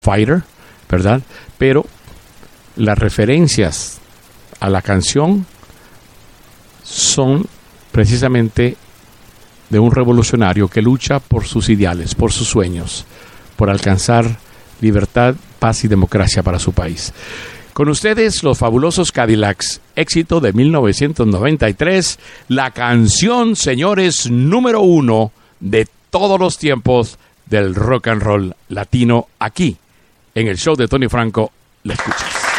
fighter, ¿verdad? Pero las referencias a la canción son precisamente de un revolucionario que lucha por sus ideales, por sus sueños, por alcanzar libertad, paz y democracia para su país. Con ustedes, los fabulosos Cadillacs, éxito de 1993, la canción, señores, número 1 de todos los tiempos del rock and roll latino, aquí, en el show de Tony Franco. La escuchas.